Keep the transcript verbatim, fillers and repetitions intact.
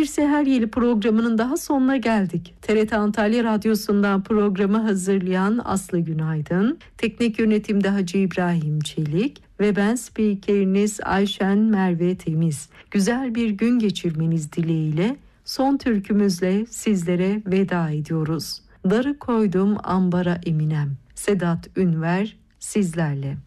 Seher Yeli programının daha sonuna geldik. T R T Antalya Radyosu'ndan programı hazırlayan Aslı Günaydın, teknik yönetimde Hacı İbrahim Çelik ve ben spikeriniz Ayşen Merve Temiz. Güzel bir gün geçirmeniz dileğiyle son türkümüzle sizlere veda ediyoruz. Darı koydum ambara Eminem. Sedat Ünver sizlerle.